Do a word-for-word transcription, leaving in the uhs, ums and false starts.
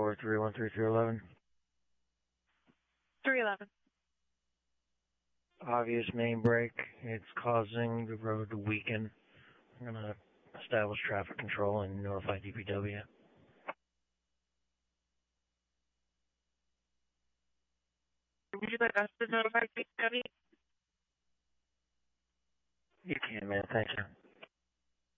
four three one three three eleven. three eleven. Obvious main break. It's causing the road to weaken. I'm going to establish traffic control and notify D P W. Would you like us to notify D P W? You can, man. Thank you.